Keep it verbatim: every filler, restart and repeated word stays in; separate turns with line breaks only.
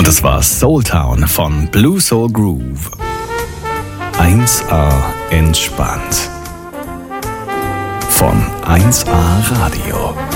Und das war Soul Town von Blue Soul Groove. eins A entspannt. Von eins A Radio.